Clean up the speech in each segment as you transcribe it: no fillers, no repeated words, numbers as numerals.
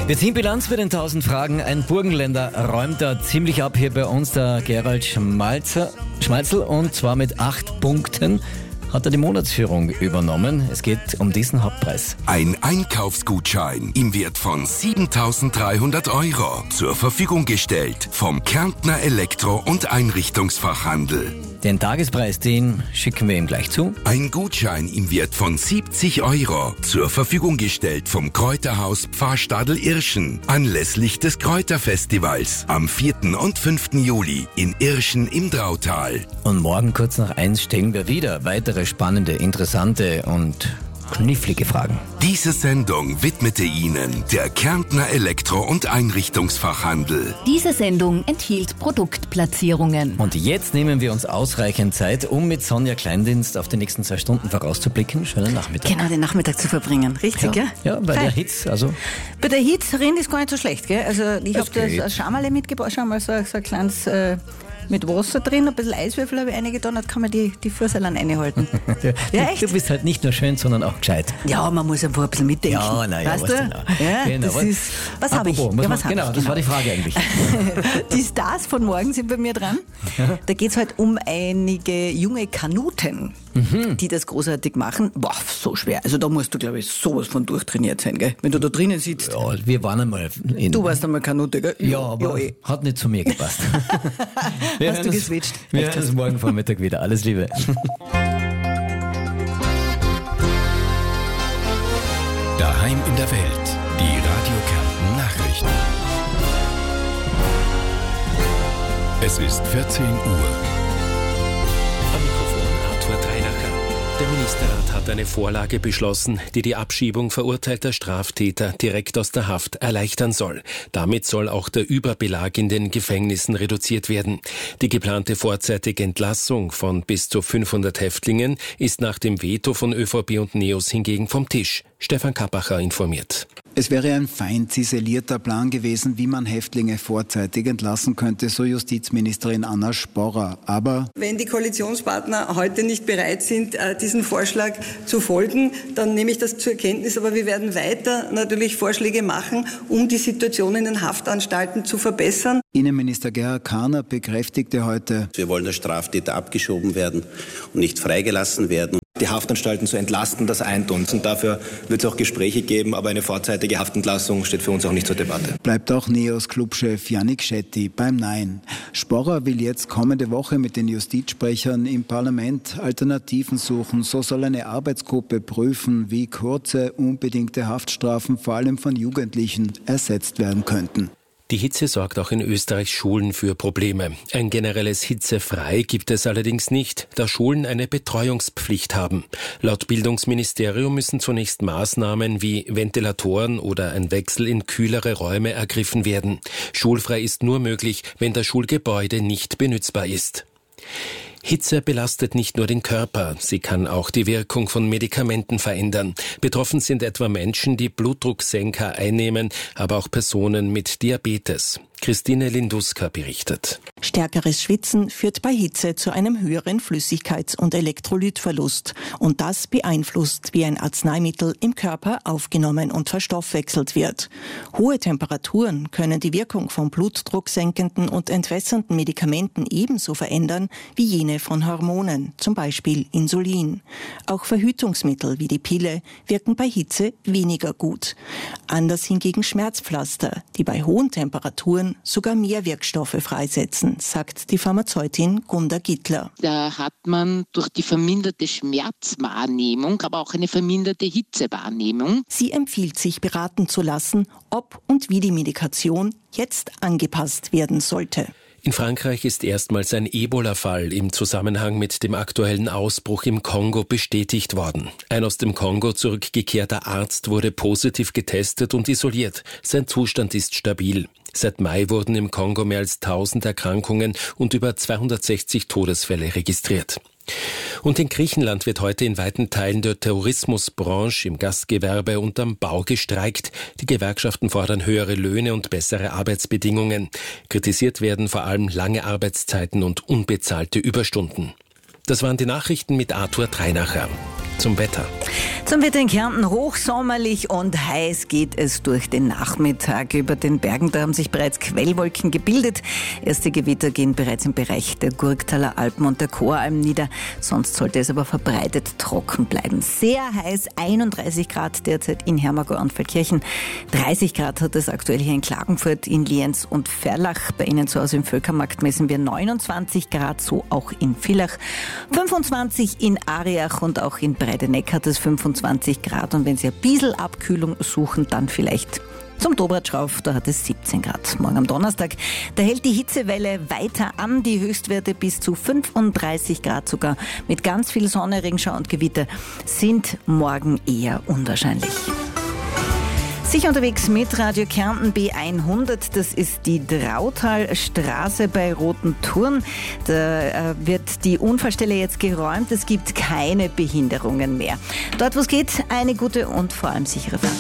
Wir ziehen Bilanz für den 1000 Fragen. Ein Burgenländer räumt da ziemlich ab hier bei uns, der Gerald Schmalzl, und zwar mit 8 Punkten hat er die Monatsführung übernommen. Es geht um diesen Hauptpreis. Ein Einkaufsgutschein im Wert von 7.300 € zur Verfügung gestellt vom Kärntner Elektro- und Einrichtungsfachhandel. Den Tagespreis, den schicken wir ihm gleich zu. Ein Gutschein im Wert von 70 € zur Verfügung gestellt vom Kräuterhaus Pfarrstadl Irschen anlässlich des Kräuterfestivals am 4. und 5. Juli in Irschen im Drautal. Und morgen kurz nach 1 stellen wir wieder weitere spannende, interessante und knifflige Fragen. Diese Sendung widmete Ihnen der Kärntner Elektro- und Einrichtungsfachhandel. Diese Sendung enthielt Produktplatzierungen. Und jetzt nehmen wir uns ausreichend Zeit, um mit Sonja Kleindienst auf die nächsten 2 Stunden vorauszublicken. Schönen Nachmittag. Genau, den Nachmittag zu verbringen, richtig, gell? Ja, bei der Hitze, also. Bei der Hitze ist gar nicht so schlecht, gell? Also ich habe geht. das Schammerle mitgebracht, schau mal, so ein kleines mit Wasser drin, ein bisschen Eiswürfel habe ich reingetan, dann kann man die Fursalern reinhalten. Ja, echt? Du bist halt nicht nur schön, sondern auch gescheit. Ja, man muss einfach ein bisschen mitdenken. Ja, naja, weißt was du? denn? Ja, Genau. das ist, was habe ich? Apropos, Ja, was hab genau, ich? das war die Frage eigentlich. Die Stars von morgen sind bei mir dran. Da geht es halt um einige junge Kanuten, die das großartig machen. Boah, so schwer. Also da musst du, glaube ich, sowas von durchtrainiert sein, gell? Wenn du da drinnen sitzt. Ja, wir waren einmal Du warst einmal Kanute, gell? Ja, aber eh. hat nicht zu mir gepasst. Hast du geswitcht? Wir hören uns morgen Vormittag wieder. Alles Liebe. Daheim in der Welt. Die Radio Kärnten Nachrichten. Es ist 14 Uhr. Am Mikrofon Arthur Dreinacher. Der Ministerrat hat eine Vorlage beschlossen, die die Abschiebung verurteilter Straftäter direkt aus der Haft erleichtern soll. Damit soll auch der Überbelag in den Gefängnissen reduziert werden. Die geplante vorzeitige Entlassung von bis zu 500 Häftlingen ist nach dem Veto von ÖVP und NEOS hingegen vom Tisch. Stefan Kappacher informiert. Es wäre ein fein ziselierter Plan gewesen, wie man Häftlinge vorzeitig entlassen könnte, so Justizministerin Anna Sporrer. Aber wenn die Koalitionspartner heute nicht bereit sind, diesen Vorschlag zu folgen, dann nehme ich das zur Kenntnis. Aber wir werden weiter natürlich Vorschläge machen, um die Situation in den Haftanstalten zu verbessern. Innenminister Gerhard Kahner bekräftigte heute: Wir wollen, dass Straftäter abgeschoben werden und nicht freigelassen werden. Die Haftanstalten zu entlasten, das eint uns. Und dafür wird es auch Gespräche geben, aber eine vorzeitige Haftentlassung steht für uns auch nicht zur Debatte. Bleibt auch NEOS-Clubchef Yannick Shetty beim Nein. Sporrer will jetzt kommende Woche mit den Justizsprechern im Parlament Alternativen suchen. So soll eine Arbeitsgruppe prüfen, wie kurze, unbedingte Haftstrafen vor allem von Jugendlichen ersetzt werden könnten. Die Hitze sorgt auch in Österreichs Schulen für Probleme. Ein generelles Hitzefrei gibt es allerdings nicht, da Schulen eine Betreuungspflicht haben. Laut Bildungsministerium müssen zunächst Maßnahmen wie Ventilatoren oder ein Wechsel in kühlere Räume ergriffen werden. Schulfrei ist nur möglich, wenn das Schulgebäude nicht benutzbar ist. Hitze belastet nicht nur den Körper, sie kann auch die Wirkung von Medikamenten verändern. Betroffen sind etwa Menschen, die Blutdrucksenker einnehmen, aber auch Personen mit Diabetes. Christine Linduska berichtet. Stärkeres Schwitzen führt bei Hitze zu einem höheren Flüssigkeits- und Elektrolytverlust. Und das beeinflusst, wie ein Arzneimittel im Körper aufgenommen und verstoffwechselt wird. Hohe Temperaturen können die Wirkung von blutdrucksenkenden und entwässernden Medikamenten ebenso verändern wie jene von Hormonen, zum Beispiel Insulin. Auch Verhütungsmittel wie die Pille wirken bei Hitze weniger gut. Anders hingegen Schmerzpflaster, die bei hohen Temperaturen sogar mehr Wirkstoffe freisetzen, sagt die Pharmazeutin Gunda Gittler. Da hat man durch die verminderte Schmerzwahrnehmung, aber auch eine verminderte Hitzewahrnehmung. Sie empfiehlt sich beraten zu lassen, ob und wie die Medikation jetzt angepasst werden sollte. In Frankreich ist erstmals ein Ebola-Fall im Zusammenhang mit dem aktuellen Ausbruch im Kongo bestätigt worden. Ein aus dem Kongo zurückgekehrter Arzt wurde positiv getestet und isoliert. Sein Zustand ist stabil. Seit Mai wurden im Kongo mehr als 1000 Erkrankungen und über 260 Todesfälle registriert. Und in Griechenland wird heute in weiten Teilen der Tourismusbranche, im Gastgewerbe und am Bau gestreikt. Die Gewerkschaften fordern höhere Löhne und bessere Arbeitsbedingungen. Kritisiert werden vor allem lange Arbeitszeiten und unbezahlte Überstunden. Das waren die Nachrichten mit Arthur Dreinacher. Zum Wetter. Zum Wetter in Kärnten hochsommerlich und heiß geht es durch den Nachmittag. Über den Bergen, da haben sich bereits Quellwolken gebildet. Erste Gewitter gehen bereits im Bereich der Gurktaler Alpen und der Choralm nieder. Sonst sollte es aber verbreitet trocken bleiben. Sehr heiß, 31 Grad derzeit in Hermagor und Feldkirchen. 30 Grad hat es aktuell hier in Klagenfurt, in Lienz und Ferlach. Bei Ihnen zu Hause im Völkermarkt messen wir 29 Grad, so auch in Villach. 25 in Ariach und auch in Breidenegg hat es 25 Grad. Und wenn Sie ein bisschen Abkühlung suchen, dann vielleicht zum Dobratsch rauf, da hat es 17 Grad. Morgen am Donnerstag, da hält die Hitzewelle weiter an. Die Höchstwerte bis zu 35 Grad sogar mit ganz viel Sonne, Regenschau und Gewitter sind morgen eher unwahrscheinlich. Sicher unterwegs mit Radio Kärnten B100, das ist die Drautalstraße bei Roten Turn. Da wird die Unfallstelle jetzt geräumt, es gibt keine Behinderungen mehr. Dort, wo es geht, eine gute und vor allem sichere Fahrt.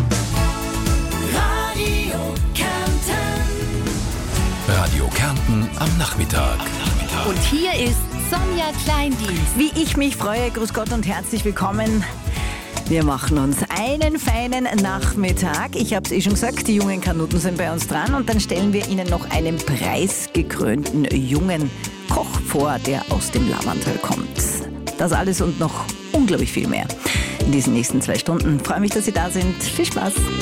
Radio Kärnten am Nachmittag. Und hier ist Sonja Kleindienst. Wie ich mich freue, grüß Gott und herzlich willkommen. Wir machen uns einen feinen Nachmittag. Ich habe es schon gesagt, die jungen Kanuten sind bei uns dran und dann stellen wir Ihnen noch einen preisgekrönten jungen Koch vor, der aus dem Lavantal kommt. Das alles und noch unglaublich viel mehr in diesen nächsten 2 Stunden. Ich freue mich, dass Sie da sind. Viel Spaß!